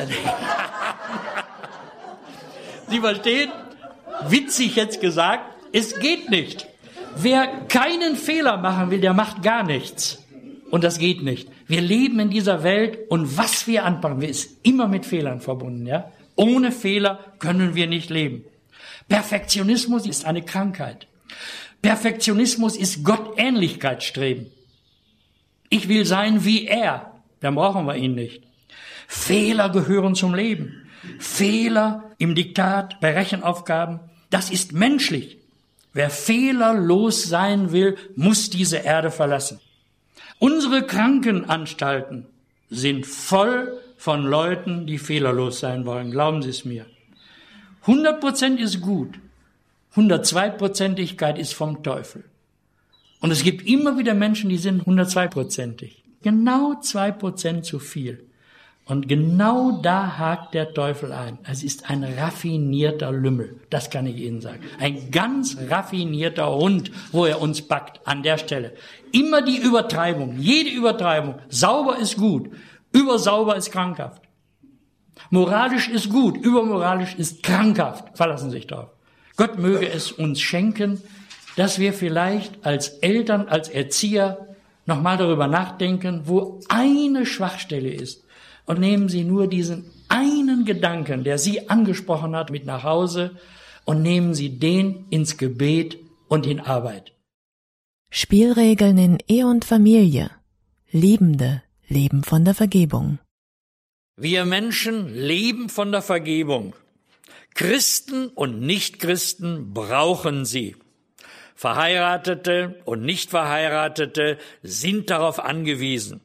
Sie verstehen? Witzig jetzt gesagt, es geht nicht. Wer keinen Fehler machen will, der macht gar nichts. Und das geht nicht. Wir leben in dieser Welt und was wir anpacken, ist immer mit Fehlern verbunden. Ja? Ohne Fehler können wir nicht leben. Perfektionismus ist eine Krankheit. Perfektionismus ist Gottähnlichkeitsstreben. Ich will sein wie er, dann brauchen wir ihn nicht. Fehler gehören zum Leben. Fehler im Diktat, bei Rechenaufgaben, das ist menschlich. Wer fehlerlos sein will, muss diese Erde verlassen. Unsere Krankenanstalten sind voll von Leuten, die fehlerlos sein wollen. Glauben Sie es mir. hundert Prozent ist gut. hundertzwei-Prozentigkeit ist vom Teufel. Und es gibt immer wieder Menschen, die sind hundertzwei-prozentig. Genau zwei Prozent zu viel. Und genau da hakt der Teufel ein. Es ist ein raffinierter Lümmel, das kann ich Ihnen sagen. Ein ganz raffinierter Hund, wo er uns packt, an der Stelle. Immer die Übertreibung, jede Übertreibung. Sauber ist gut, übersauber ist krankhaft. Moralisch ist gut, übermoralisch ist krankhaft. Verlassen Sie sich drauf. Gott möge es uns schenken, dass wir vielleicht als Eltern, als Erzieher nochmal darüber nachdenken, wo eine Schwachstelle ist. Und nehmen Sie nur diesen einen Gedanken, der Sie angesprochen hat, mit nach Hause und nehmen Sie den ins Gebet und in Arbeit. Spielregeln in Ehe und Familie. Liebende leben von der Vergebung. Wir Menschen leben von der Vergebung. Christen und Nichtchristen brauchen sie. Verheiratete und Nichtverheiratete sind darauf angewiesen.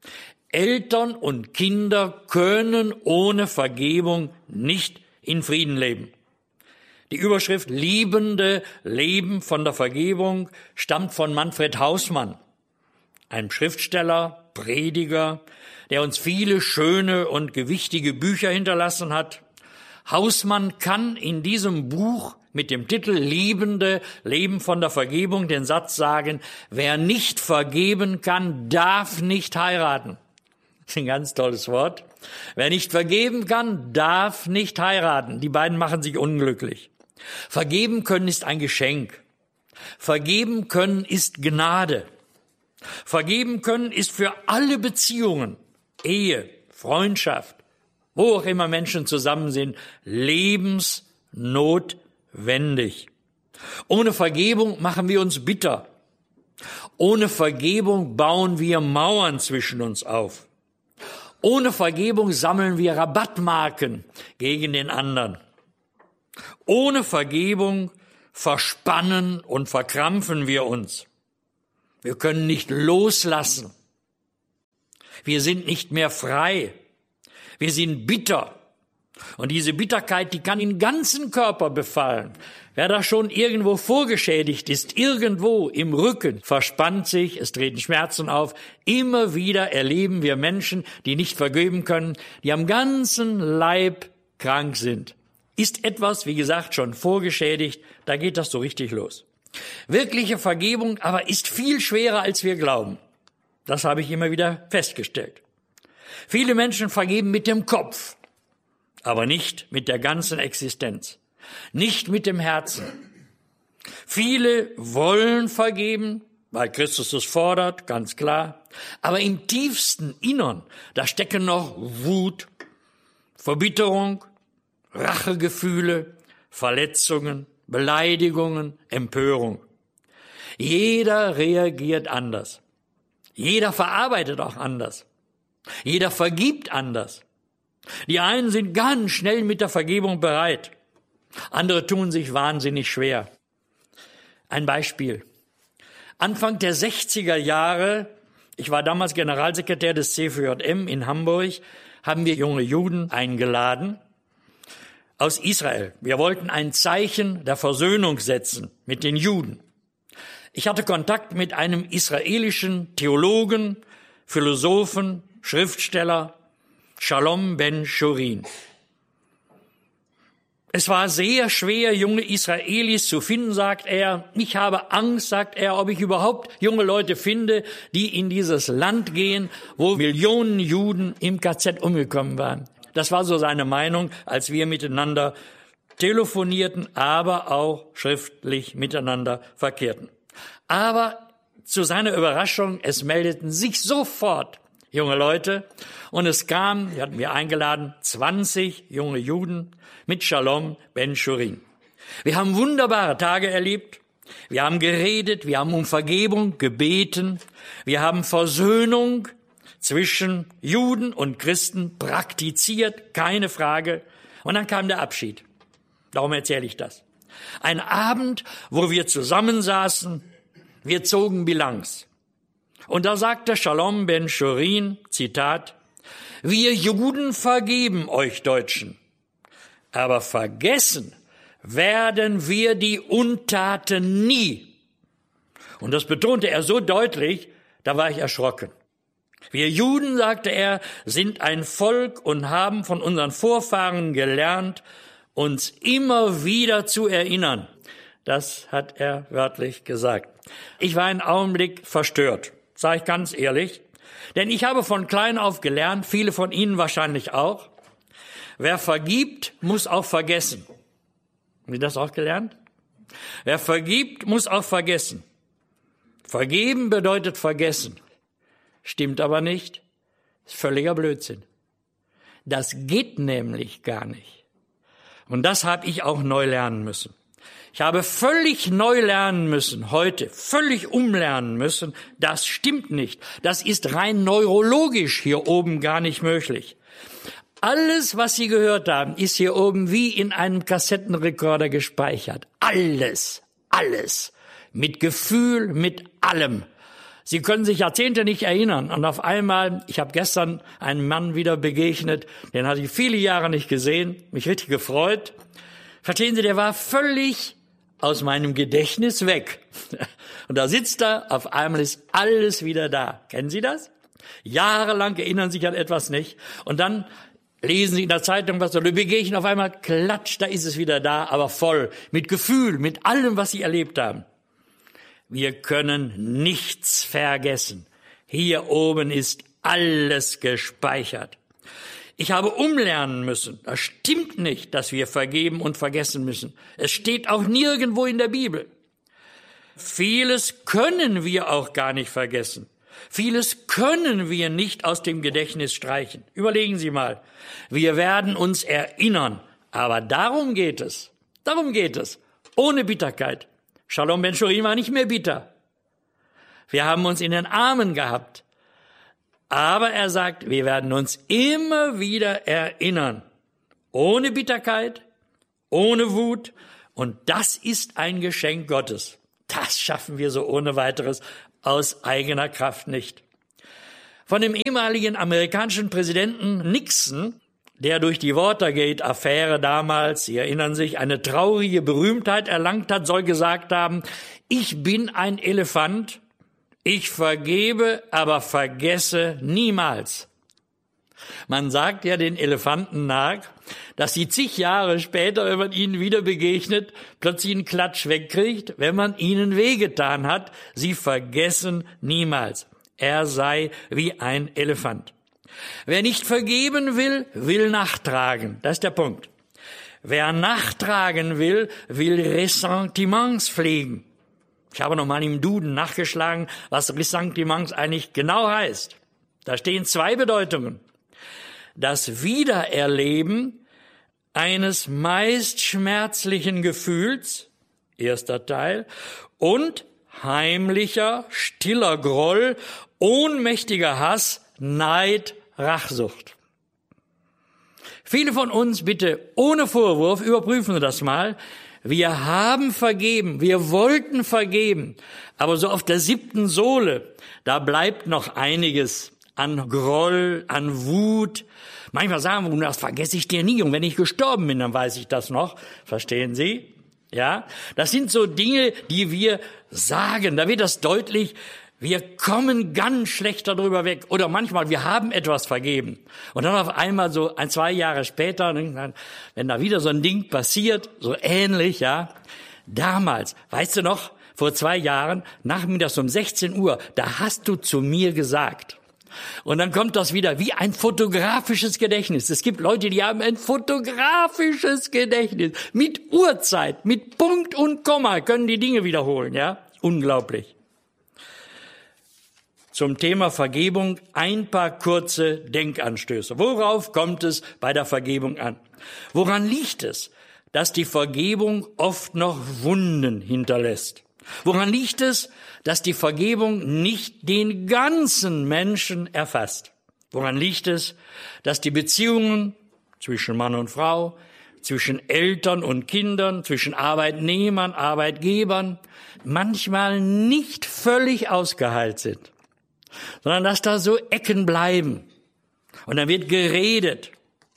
Eltern und Kinder können ohne Vergebung nicht in Frieden leben. Die Überschrift Liebende leben von der Vergebung stammt von Manfred Hausmann, einem Schriftsteller, Prediger, der uns viele schöne und gewichtige Bücher hinterlassen hat. Hausmann kann in diesem Buch mit dem Titel Liebende leben von der Vergebung den Satz sagen, wer nicht vergeben kann, darf nicht heiraten. Das ist ein ganz tolles Wort. Wer nicht vergeben kann, darf nicht heiraten. Die beiden machen sich unglücklich. Vergeben können ist ein Geschenk. Vergeben können ist Gnade. Vergeben können ist für alle Beziehungen, Ehe, Freundschaft, wo auch immer Menschen zusammen sind, lebensnotwendig. Ohne Vergebung machen wir uns bitter. Ohne Vergebung bauen wir Mauern zwischen uns auf. Ohne Vergebung sammeln wir Rabattmarken gegen den anderen. Ohne Vergebung verspannen und verkrampfen wir uns. Wir können nicht loslassen. Wir sind nicht mehr frei. Wir sind bitter. Und diese Bitterkeit, die kann den ganzen Körper befallen. Wer da schon irgendwo vorgeschädigt ist, irgendwo im Rücken, verspannt sich, es treten Schmerzen auf. Immer wieder erleben wir Menschen, die nicht vergeben können, die am ganzen Leib krank sind. Ist etwas, wie gesagt, schon vorgeschädigt, da geht das so richtig los. Wirkliche Vergebung aber ist viel schwerer, als wir glauben. Das habe ich immer wieder festgestellt. Viele Menschen vergeben mit dem Kopf, aber nicht mit der ganzen Existenz, nicht mit dem Herzen. Viele wollen vergeben, weil Christus es fordert, ganz klar. Aber im tiefsten Innern, da stecken noch Wut, Verbitterung, Rachegefühle, Verletzungen, Beleidigungen, Empörung. Jeder reagiert anders. Jeder verarbeitet auch anders. Jeder vergibt anders. Die einen sind ganz schnell mit der Vergebung bereit. Andere tun sich wahnsinnig schwer. Ein Beispiel. Anfang der sechziger Jahre, ich war damals Generalsekretär des C V J M in Hamburg, haben wir junge Juden eingeladen aus Israel. Wir wollten ein Zeichen der Versöhnung setzen mit den Juden. Ich hatte Kontakt mit einem israelischen Theologen, Philosophen, Schriftsteller, Shalom Ben-Shurin. Es war sehr schwer, junge Israelis zu finden, sagt er. Ich habe Angst, sagt er, ob ich überhaupt junge Leute finde, die in dieses Land gehen, wo Millionen Juden im K Z umgekommen waren. Das war so seine Meinung, als wir miteinander telefonierten, aber auch schriftlich miteinander verkehrten. Aber zu seiner Überraschung, es meldeten sich sofort junge Leute und es kam, wir hatten wir eingeladen, zwanzig junge Juden mit Shalom Ben-Shurin. Wir haben wunderbare Tage erlebt, wir haben geredet, wir haben um Vergebung gebeten, wir haben Versöhnung zwischen Juden und Christen praktiziert, keine Frage. Und dann kam der Abschied. Darum erzähle ich das. Ein Abend, wo wir zusammensaßen, wir zogen Bilanz. Und da sagte Shalom Ben-Shurin, Zitat, wir Juden vergeben euch Deutschen, aber vergessen werden wir die Untaten nie. Und das betonte er so deutlich, da war ich erschrocken. Wir Juden, sagte er, sind ein Volk und haben von unseren Vorfahren gelernt, uns immer wieder zu erinnern. Das hat er wörtlich gesagt. Ich war einen Augenblick verstört, sage ich ganz ehrlich, denn ich habe von klein auf gelernt, viele von Ihnen wahrscheinlich auch, wer vergibt, muss auch vergessen. Haben Sie das auch gelernt? Wer vergibt, muss auch vergessen. Vergeben bedeutet vergessen. Stimmt aber nicht. Ist völliger Blödsinn. Das geht nämlich gar nicht. Und das habe ich auch neu lernen müssen. Ich habe völlig neu lernen müssen, heute, völlig umlernen müssen. Das stimmt nicht. Das ist rein neurologisch hier oben gar nicht möglich. Alles, was Sie gehört haben, ist hier oben wie in einem Kassettenrekorder gespeichert. Alles, alles. Mit Gefühl, mit allem. Sie können sich Jahrzehnte nicht erinnern. Und auf einmal, ich habe gestern einen Mann wieder begegnet, den hatte ich viele Jahre nicht gesehen, mich richtig gefreut. Verstehen Sie, der war völlig aus meinem Gedächtnis weg. Und da sitzt er, auf einmal ist alles wieder da. Kennen Sie das? Jahrelang erinnern sich an etwas nicht. Und dann lesen Sie in der Zeitung was, oder begegnen auf einmal, klatsch, da ist es wieder da, aber voll, mit Gefühl, mit allem, was Sie erlebt haben. Wir können nichts vergessen. Hier oben ist alles gespeichert. Ich habe umlernen müssen. Das stimmt nicht, dass wir vergeben und vergessen müssen. Es steht auch nirgendwo in der Bibel. Vieles können wir auch gar nicht vergessen. Vieles können wir nicht aus dem Gedächtnis streichen. Überlegen Sie mal. Wir werden uns erinnern. Aber darum geht es. Darum geht es. Ohne Bitterkeit. Shalom Ben-Shurin war nicht mehr bitter. Wir haben uns in den Armen gehabt. Aber er sagt, wir werden uns immer wieder erinnern. Ohne Bitterkeit, ohne Wut. Und das ist ein Geschenk Gottes. Das schaffen wir so ohne weiteres aus eigener Kraft nicht. Von dem ehemaligen amerikanischen Präsidenten Nixon, der durch die Watergate-Affäre damals, Sie erinnern sich, eine traurige Berühmtheit erlangt hat, soll gesagt haben, ich bin ein Elefant, ich vergebe, aber vergesse niemals. Man sagt ja den Elefanten nach, dass sie zig Jahre später, wenn man ihnen wieder begegnet, plötzlich einen Klatsch wegkriegt, wenn man ihnen wehgetan hat. Sie vergessen niemals. er sei wie ein Elefant. Wer nicht vergeben will, will nachtragen. Das ist der Punkt. Wer nachtragen will, will Ressentiments pflegen. Ich habe nochmal im Duden nachgeschlagen, was Ressentiments eigentlich genau heißt. Da stehen zwei Bedeutungen. Das Wiedererleben eines meist schmerzlichen Gefühls, erster Teil, und heimlicher, stiller Groll, ohnmächtiger Hass, Neid, Rachsucht. Viele von uns, bitte ohne Vorwurf, überprüfen Sie das mal. Wir haben vergeben, wir wollten vergeben, aber so auf der siebten Sohle, da bleibt noch einiges an Groll, an Wut. Manchmal sagen wir, das vergesse ich dir nie, und wenn ich gestorben bin, dann weiß ich das noch. Verstehen Sie? Ja, das sind so Dinge, die wir sagen, da wird das deutlich. Wir kommen ganz schlecht darüber weg. Oder manchmal, wir haben etwas vergeben. Und dann auf einmal so ein, zwei Jahre später, wenn da wieder so ein Ding passiert, so ähnlich, ja. Damals, weißt du noch, vor zwei Jahren, nachmittags um sechzehn Uhr, da hast du zu mir gesagt. Und dann kommt das wieder wie ein fotografisches Gedächtnis. Es gibt Leute, die haben ein fotografisches Gedächtnis. Mit Uhrzeit, mit Punkt und Komma können die Dinge wiederholen, ja. Unglaublich. Zum Thema Vergebung ein paar kurze Denkanstöße. Worauf kommt es bei der Vergebung an? Woran liegt es, dass die Vergebung oft noch Wunden hinterlässt? Woran liegt es, dass die Vergebung nicht den ganzen Menschen erfasst? Woran liegt es, dass die Beziehungen zwischen Mann und Frau, zwischen Eltern und Kindern, zwischen Arbeitnehmern, Arbeitgebern manchmal nicht völlig ausgeheilt sind, sondern dass da so Ecken bleiben und dann wird geredet?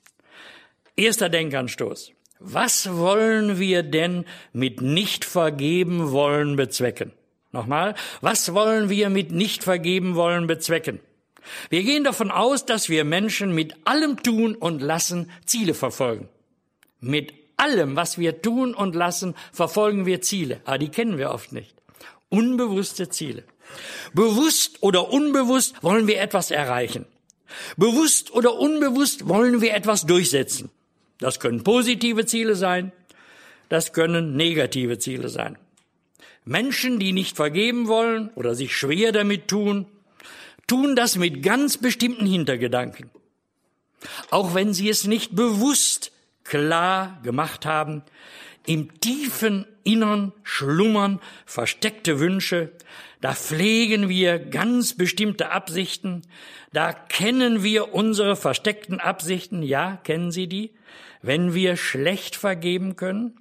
Erster Denkanstoß. Was wollen wir denn mit nicht vergeben wollen bezwecken? Nochmal, was wollen wir mit nicht vergeben wollen bezwecken? Wir gehen davon aus, dass wir Menschen mit allem Tun und Lassen Ziele verfolgen. Mit allem, was wir tun und lassen, verfolgen wir Ziele. Aber die kennen wir oft nicht. Unbewusste Ziele. Bewusst oder unbewusst wollen wir etwas erreichen. Bewusst oder unbewusst wollen wir etwas durchsetzen. Das können positive Ziele sein, das können negative Ziele sein. Menschen, die nicht vergeben wollen oder sich schwer damit tun, tun das mit ganz bestimmten Hintergedanken. Auch wenn sie es nicht bewusst klar gemacht haben, im tiefen Innern schlummern versteckte Wünsche, da pflegen wir ganz bestimmte Absichten, da kennen wir unsere versteckten Absichten, ja, kennen Sie die? Wenn wir schlecht vergeben können?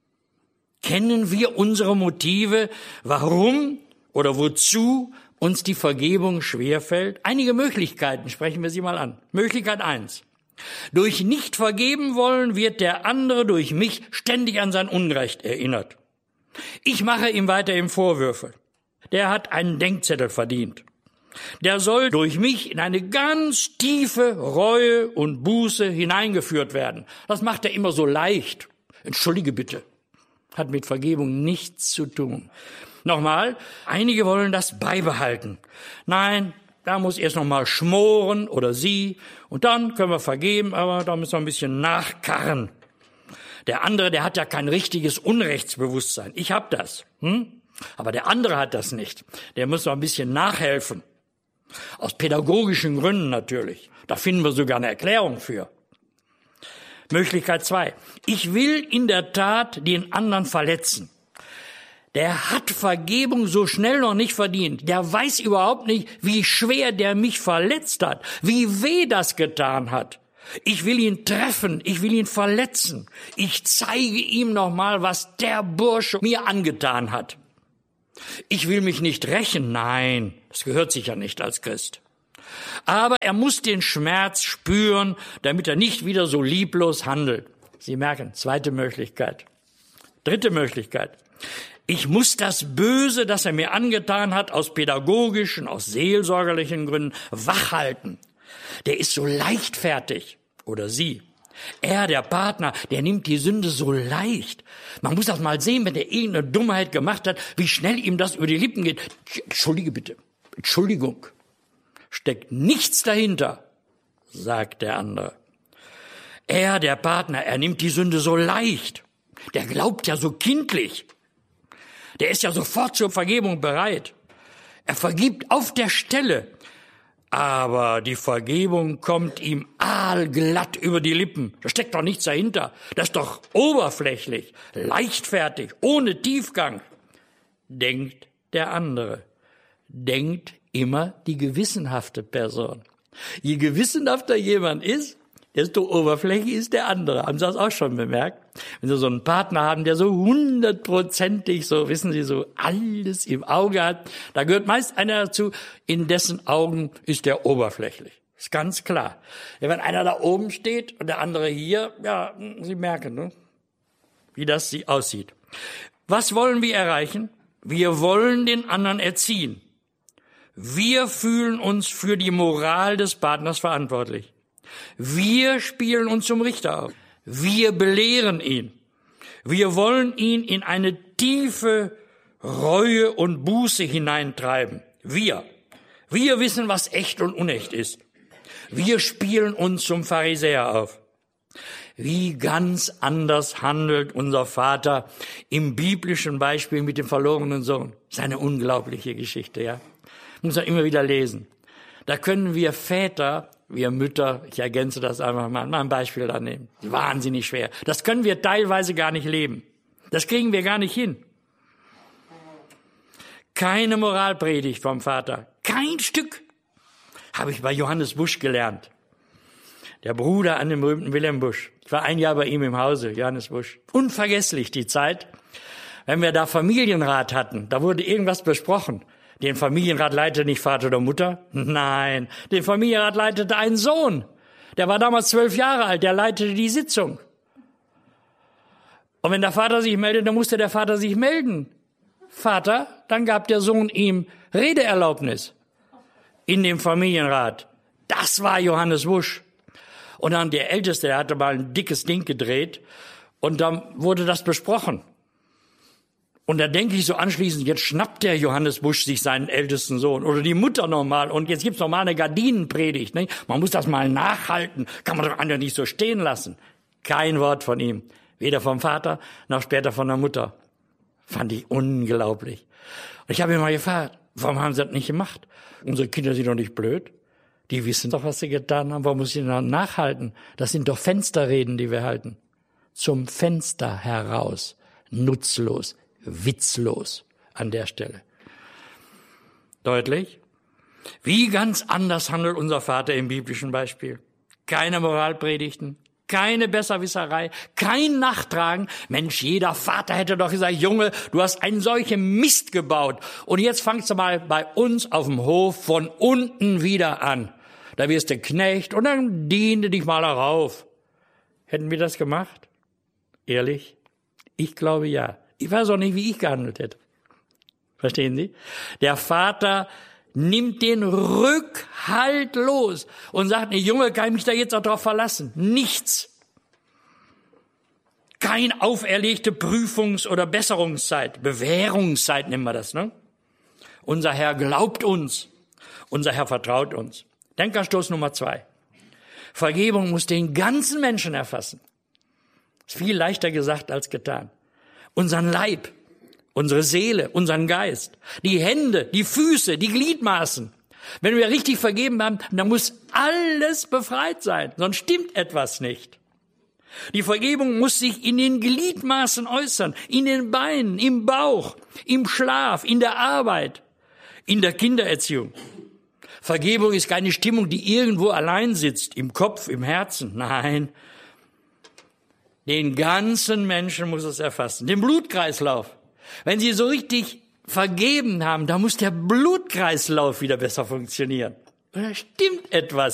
Kennen wir unsere Motive, warum oder wozu uns die Vergebung schwerfällt? Einige Möglichkeiten, sprechen wir sie mal an. Möglichkeit eins. Durch nicht vergeben wollen wird der andere durch mich ständig an sein Unrecht erinnert. Ich mache ihm weiterhin Vorwürfe. Der hat einen Denkzettel verdient. Der soll durch mich in eine ganz tiefe Reue und Buße hineingeführt werden. Das macht er immer so leicht. Entschuldige bitte. Hat mit Vergebung nichts zu tun. Nochmal, einige wollen das beibehalten. Nein, da muss erst nochmal schmoren oder sie und dann können wir vergeben, aber da müssen wir ein bisschen nachkarren. Der andere, der hat ja kein richtiges Unrechtsbewusstsein. Ich hab das. Hm? Aber der andere hat das nicht. Der muss noch ein bisschen nachhelfen. Aus pädagogischen Gründen natürlich. Da finden wir sogar eine Erklärung für. Möglichkeit zwei. Ich will in der Tat den anderen verletzen. Der hat Vergebung so schnell noch nicht verdient. Der weiß überhaupt nicht, wie schwer der mich verletzt hat, wie weh das getan hat. Ich will ihn treffen, ich will ihn verletzen. Ich zeige ihm nochmal, was der Bursche mir angetan hat. Ich will mich nicht rächen, nein, das gehört sich ja nicht als Christ. Aber er muss den Schmerz spüren, damit er nicht wieder so lieblos handelt. Sie merken, zweite Möglichkeit. Dritte Möglichkeit. Ich muss das Böse, das er mir angetan hat, aus pädagogischen, aus seelsorgerlichen Gründen wachhalten. Der ist so leichtfertig. Oder sie. Er, der Partner, der nimmt die Sünde so leicht. Man muss das mal sehen, wenn er irgendeine Dummheit gemacht hat, wie schnell ihm das über die Lippen geht. Entschuldige bitte. Entschuldigung. steckt nichts dahinter, sagt der andere. Er, der Partner, er nimmt die Sünde so leicht. Der glaubt ja so kindlich. Der ist ja sofort zur Vergebung bereit. Er vergibt auf der Stelle. Aber die Vergebung kommt ihm aalglatt über die Lippen. Da steckt doch nichts dahinter. Das ist doch oberflächlich, leichtfertig, ohne Tiefgang. Denkt der andere. Denkt immer die gewissenhafte Person. Je gewissenhafter jemand ist, desto oberflächlich ist der andere. Haben Sie das auch schon bemerkt? Wenn Sie so einen Partner haben, der so hundertprozentig, so wissen Sie, so alles im Auge hat, da gehört meist einer dazu, in dessen Augen ist der oberflächlich. Ist ganz klar. Ja, wenn einer da oben steht und der andere hier, ja, Sie merken, ne, wie das sie aussieht. Was wollen wir erreichen? Wir wollen den anderen erziehen. Wir fühlen uns für die Moral des Partners verantwortlich. Wir spielen uns zum Richter auf. Wir belehren ihn. Wir wollen ihn in eine tiefe Reue und Buße hineintreiben. Wir. Wir wissen, was echt und unecht ist. Wir spielen uns zum Pharisäer auf. Wie ganz anders handelt unser Vater im biblischen Beispiel mit dem verlorenen Sohn. Das ist eine unglaubliche Geschichte, ja. Muss man immer wieder lesen. Da können wir Väter, wir Mütter, ich ergänze das einfach mal, mal ein Beispiel da nehmen. Wahnsinnig schwer. Das können wir teilweise gar nicht leben. Das kriegen wir gar nicht hin. Keine Moralpredigt vom Vater. Kein Stück. Habe ich bei Johannes Busch gelernt. Der Bruder an dem berühmten Wilhelm Busch. Ich war ein Jahr bei ihm im Hause, Johannes Busch. Unvergesslich die Zeit, wenn wir da Familienrat hatten. Da wurde irgendwas besprochen. Den Familienrat leitete nicht Vater oder Mutter. Nein, den Familienrat leitete ein Sohn. Der war damals zwölf Jahre alt, der leitete die Sitzung. Und wenn der Vater sich meldete, dann musste der Vater sich melden. Vater, dann gab der Sohn ihm Redeerlaubnis in dem Familienrat. Das war Johannes Busch. Und dann der Älteste, der hatte mal ein dickes Ding gedreht und dann wurde das besprochen. Und da denke ich so anschließend, jetzt schnappt der Johannes Busch sich seinen ältesten Sohn oder die Mutter nochmal und jetzt gibt's noch mal eine Gardinenpredigt. Ne? Man muss das mal nachhalten, kann man doch einfach nicht so stehen lassen. Kein Wort von ihm, weder vom Vater noch später von der Mutter. Fand ich unglaublich. Und ich habe ihn mal gefragt, warum haben sie das nicht gemacht? Unsere Kinder sind doch nicht blöd. Die wissen doch, was sie getan haben. Warum muss ich denn nachhalten? Das sind doch Fensterreden, die wir halten. Zum Fenster heraus. Nutzlos. Witzlos an der Stelle. Deutlich? Wie ganz anders handelt unser Vater im biblischen Beispiel. Keine Moralpredigten, keine Besserwisserei, kein Nachtragen. Mensch, jeder Vater hätte doch gesagt, Junge, du hast einen solchen Mist gebaut. Und jetzt fangst du mal bei uns auf dem Hof von unten wieder an. Da wirst du Knecht und dann diene dich mal darauf. Hätten wir das gemacht? Ehrlich? Ich glaube ja. Ich weiß auch nicht, wie ich gehandelt hätte. Verstehen Sie? Der Vater nimmt den Rückhalt los und sagt, nee, Junge, kann ich mich da jetzt auch drauf verlassen? Nichts. Kein auferlegte Prüfungs- oder Besserungszeit. Bewährungszeit nennen wir das, ne? Unser Herr glaubt uns. Unser Herr vertraut uns. Denkanstoß Nummer zwei. Vergebung muss den ganzen Menschen erfassen. Ist viel leichter gesagt als getan. Unseren Leib, unsere Seele, unseren Geist, die Hände, die Füße, die Gliedmaßen. Wenn wir richtig vergeben haben, dann muss alles befreit sein, sonst stimmt etwas nicht. Die Vergebung muss sich in den Gliedmaßen äußern, in den Beinen, im Bauch, im Schlaf, in der Arbeit, in der Kindererziehung. Vergebung ist keine Stimmung, die irgendwo allein sitzt, im Kopf, im Herzen. Nein, den ganzen Menschen muss es erfassen. Den Blutkreislauf. Wenn Sie so richtig vergeben haben, da muss der Blutkreislauf wieder besser funktionieren. Da stimmt etwas